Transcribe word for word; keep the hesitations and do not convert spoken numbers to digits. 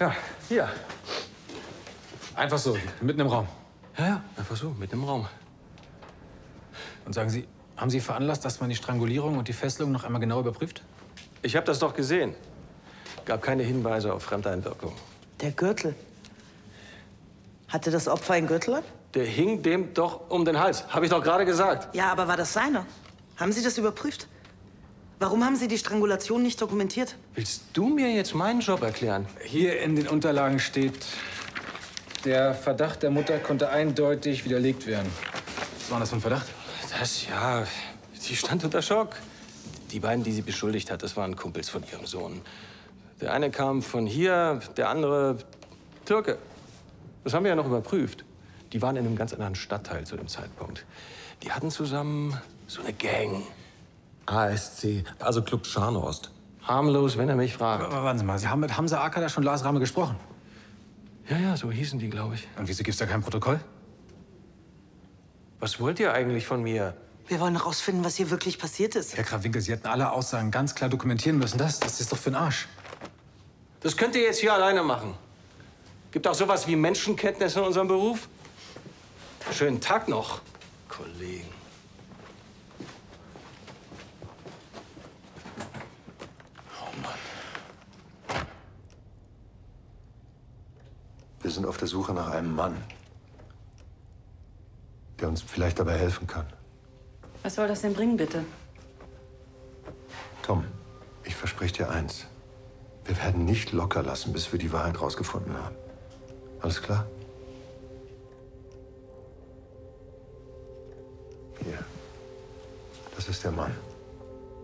Ja, hier. Einfach so, mitten im Raum. Ja, ja, einfach so, mitten im Raum. Und sagen Sie, haben Sie veranlasst, dass man die Strangulierung und die Fesselung noch einmal genau überprüft? Ich habe das doch gesehen. Gab keine Hinweise auf Fremdeinwirkung. Der Gürtel. Hatte das Opfer einen Gürtel an? Der hing dem doch um den Hals. Habe ich doch gerade gesagt. Ja, aber war das seiner? Haben Sie das überprüft? Warum haben Sie die Strangulation nicht dokumentiert? Willst du mir jetzt meinen Job erklären? Hier in den Unterlagen steht, der Verdacht der Mutter konnte eindeutig widerlegt werden. Was war das für ein Verdacht? Das, ja, sie stand unter Schock. Die beiden, die sie beschuldigt hat, das waren Kumpels von ihrem Sohn. Der eine kam von hier, der andere Türke. Das haben wir ja noch überprüft. Die waren in einem ganz anderen Stadtteil zu dem Zeitpunkt. Die hatten zusammen so eine Gang. A S C, also Club Scharnhorst. Harmlos, wenn er mich fragt. Aber warten Sie mal, Sie haben mit Hamza Akada schon Lars Rame gesprochen? Ja, ja, so hießen die, glaube ich. Und wieso gibt's da kein Protokoll? Was wollt ihr eigentlich von mir? Wir wollen herausfinden, was hier wirklich passiert ist. Herr Krawinkel, Sie hätten alle Aussagen ganz klar dokumentieren müssen. Das, das ist doch für den Arsch. Das könnt ihr jetzt hier alleine machen. Gibt auch sowas wie Menschenkenntnis in unserem Beruf? Schönen Tag noch, Kollegen. Oh Mann. Wir sind auf der Suche nach einem Mann, der uns vielleicht dabei helfen kann. Was soll das denn bringen, bitte? Tom, ich verspreche dir eins. Wir werden nicht locker lassen, bis wir die Wahrheit rausgefunden haben. Alles klar? Hier. Das ist der Mann.